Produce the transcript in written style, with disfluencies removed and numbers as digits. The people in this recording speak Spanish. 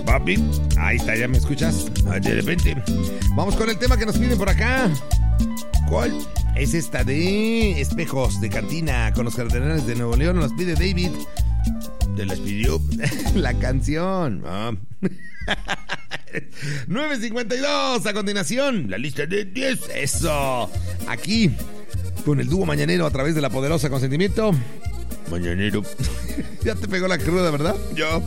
papi. Ahí está, ¿ya me escuchas? De repente. Vamos con el tema que nos piden por acá. ¿Cuál? Es esta de Espejos de Cantina con los Cardenales de Nuevo León. Nos pide David. Te las pidió la canción. 9:52. A continuación, la lista de 10. Eso. Aquí, con el dúo mañanero a través de la poderosa Consentimiento. Mañanero. Ya te pegó la cruda, ¿verdad? Yo.